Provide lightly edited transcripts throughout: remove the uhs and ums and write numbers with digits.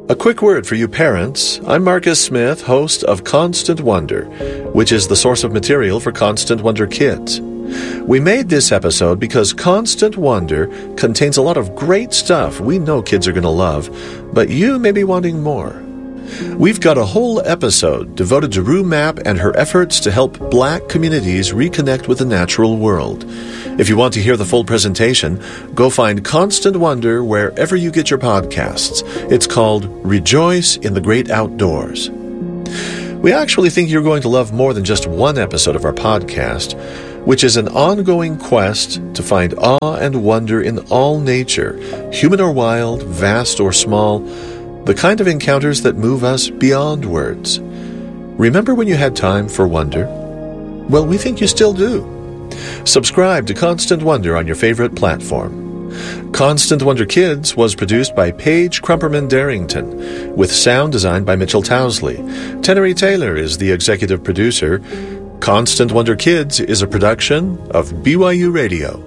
A quick word for you parents. I'm Marcus Smith, host of Constant Wonder, which is the source of material for Constant Wonder Kids. We made this episode because Constant Wonder contains a lot of great stuff we know kids are going to love, but you may be wanting more. We've got a whole episode devoted to Rue Mapp and her efforts to help Black communities reconnect with the natural world. If you want to hear the full presentation, go find Constant Wonder wherever you get your podcasts. It's called Rejoice in the Great Outdoors. We actually think you're going to love more than just one episode of our podcast, which is an ongoing quest to find awe and wonder in all nature, human or wild, vast or small, the kind of encounters that move us beyond words. Remember when you had time for wonder? Well, we think you still do. Subscribe to Constant Wonder on your favorite platform. Constant Wonder Kids was produced by Paige Crumperman Darrington, with sound design by Mitchell Towsley. Tenery Taylor is the executive producer. Constant Wonder Kids is a production of BYU Radio.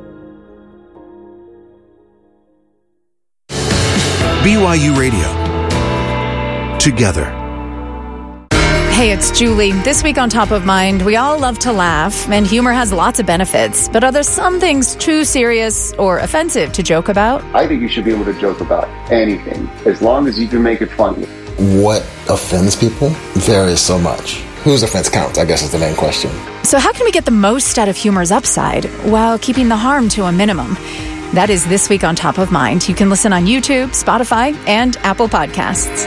BYU Radio. Together. Hey, it's Julie. This week on Top of Mind, we all love to laugh, and humor has lots of benefits. But are there some things too serious or offensive to joke about? I think you should be able to joke about anything, as long as you can make it funny. What offends people varies so much. Whose offense counts, I guess, is the main question. So how can we get the most out of humor's upside while keeping the harm to a minimum? That is This Week on Top of Mind. You can listen on YouTube, Spotify, and Apple Podcasts.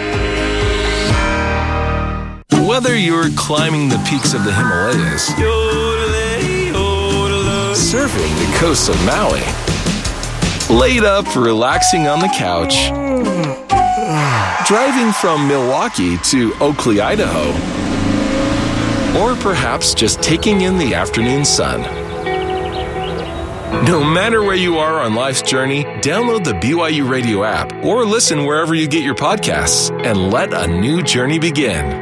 Whether you're climbing the peaks of the Himalayas, surfing the coasts of Maui, laid up relaxing on the couch, driving from Milwaukee to Oakley, Idaho, or perhaps just taking in the afternoon sun. No matter where you are on life's journey, download the BYU Radio app or listen wherever you get your podcasts and let a new journey begin.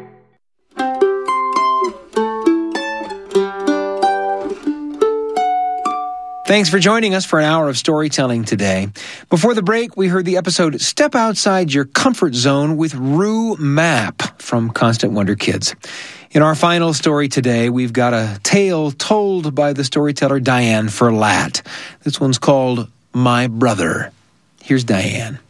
Thanks for joining us for an hour of storytelling today. Before the break, we heard the episode Step Outside Your Comfort Zone with Rue Mapp from Constant Wonder Kids. In our final story today, we've got a tale told by the storyteller Diane Ferlat. This one's called My Brother. Here's Diane.